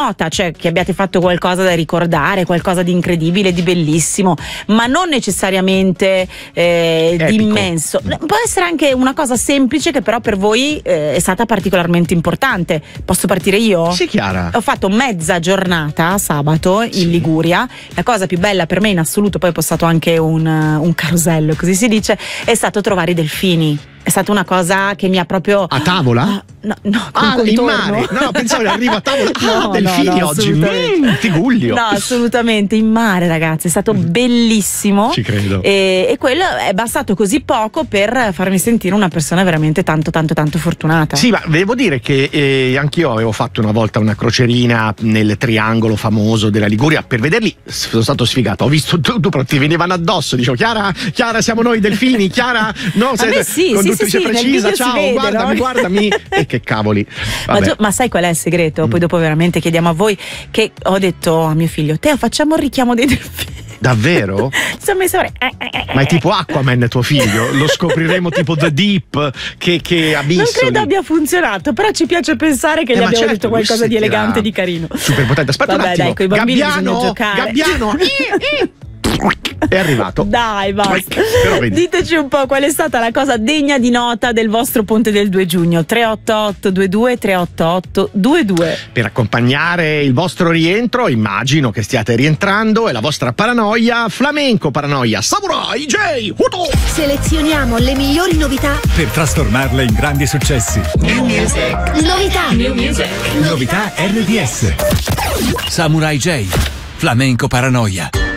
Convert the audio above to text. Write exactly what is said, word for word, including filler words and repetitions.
nota, cioè che abbiate fatto qualcosa da ricordare, qualcosa di incredibile, di bellissimo, ma non necessariamente eh, di immenso. Può essere anche una cosa semplice che però per voi eh, è stata particolarmente importante. Posso partire io? Sì, Chiara. Ho fatto mezza giornata sabato in sì. Liguria. La cosa più bella per me in assoluto, poi ho postato anche un, un carosello, così si dice, è stato trovare i delfini. È stata una cosa che mi ha proprio. A tavola? Ah, no, no, ah, in mare. No, pensavo che arriva a tavola. Ah, no, delfini no, no, oggi. Mm, Tigullio. No, assolutamente, in mare, ragazzi. È stato bellissimo. Ci credo. E, e quello è bastato così poco per farmi sentire una persona veramente tanto, tanto, tanto fortunata. Sì, ma devo dire che eh, anch'io avevo fatto una volta una crocerina nel triangolo famoso della Liguria. Per vederli sono stato sfigato. Ho visto tu, tu ti venivano addosso. Dicevo, Chiara, Chiara, siamo noi delfini. Chiara, no, sei, me sì, conduttrice sì, sì, precisa. Ciao, vede, guardami, no? guardami. E che cavoli. Ma, tu, ma sai qual è il segreto? Mm. Poi dopo veramente chiediamo a voi, che ho detto a mio figlio, Teo, facciamo il richiamo dei delfini. Davvero? Sono messo eh, eh, eh, Ma è tipo Aquaman tuo figlio? Lo scopriremo tipo The Deep, che, che abisso. Non credo abbia funzionato, però ci piace pensare che eh, gli abbiamo certo, detto qualcosa di elegante e di carino. Super potente. Aspetta Vabbè, un attimo. Dai, coi bambini Gabbiano, bisogna giocare. Gabbiano. È arrivato. Dai, basta. Però diteci un po' qual è stata la cosa degna di nota del vostro ponte del due giugno. Tre otto otto due due tre otto otto due due. Per accompagnare il vostro rientro, immagino che stiate rientrando, e la vostra paranoia, Flamenco Paranoia Samurai J. Huto. Selezioniamo le migliori novità per trasformarle in grandi successi. New Music. Novità. New Music. Novità R D S. Samurai J. Flamenco Paranoia.